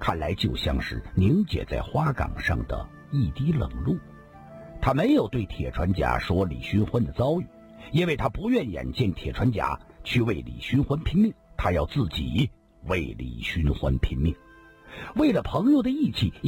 看来就像是凝结在花岗上的一滴冷露。他没有对铁船甲说李寻欢的遭遇，因为他不愿眼见铁船甲去为李寻欢拼命，他要自己为李寻欢拼命。为了朋友的义气，